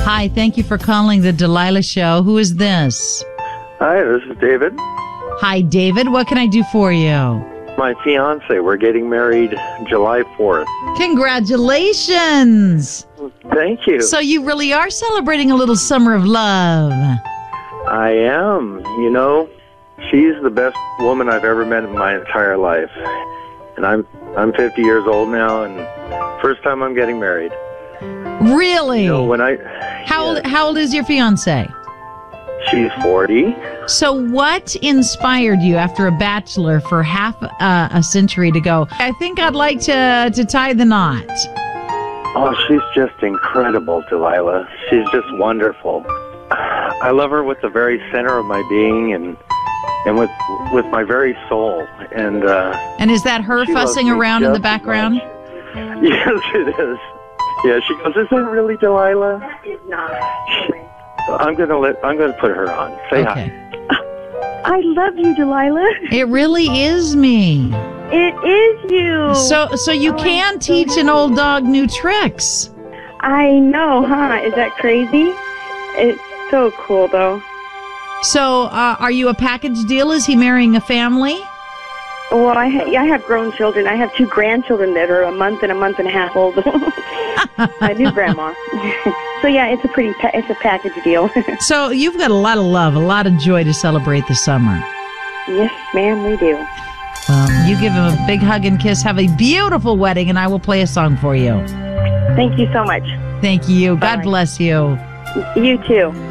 Hi, thank you for calling the Delilah Show. Who is this? Hi, this is David. Hi, David. What can I do for you? My fiance. We're getting married July 4th. Congratulations. Thank you. So you really are celebrating a little summer of love. I am. You know, she's the best woman I've ever met in my entire life. And I'm 50 years old now, and first time I'm getting married. Really? You know, when How old is your fiance? She's 40. So what inspired you after a bachelor for half a century to go, I think I'd like to tie the knot? Oh, she's just incredible, Delilah. She's just wonderful. I love her with the very center of my being and with my very soul. And is that her fussing around in the background? Yes, it is. Yeah, she goes, "Is that really Delilah?" That is not. I'm gonna put her on. Say Okay. hi. I love you, Delilah. It really is me. It is you. So you can teach an old dog new tricks. I know, huh? Is that crazy? It's so cool, though. So are you a package deal? Is he marrying a family? Well, I have grown children. I have 2 grandchildren that are a month and a half old. My new grandma. So yeah, it's a package deal. So you've got a lot of love, a lot of joy to celebrate the summer. Yes, ma'am, we do. Well, you give him a big hug and kiss. Have a beautiful wedding, and I will play a song for you. Thank you so much. Thank you. God Bye. bless you. You too.